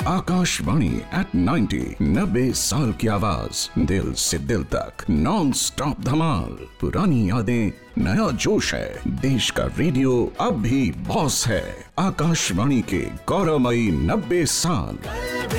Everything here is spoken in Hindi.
आकाशवाणी एट 90, 90 साल की आवाज, दिल से दिल तक नॉन स्टॉप धमाल। पुरानी यादें, नया जोश है, देश का रेडियो अब भी बॉस है। आकाशवाणी के गौरवमयी 90 साल।